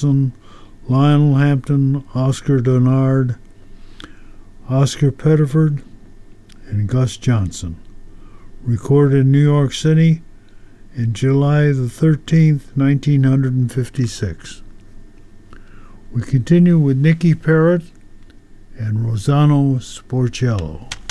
Wilson, Lionel Hampton, Oscar Donnard, Oscar Pettiford, and Gus Johnson. Recorded in New York City in July the 13th, 1956. We continue with Nicky Parrott and Rossano Sporcello.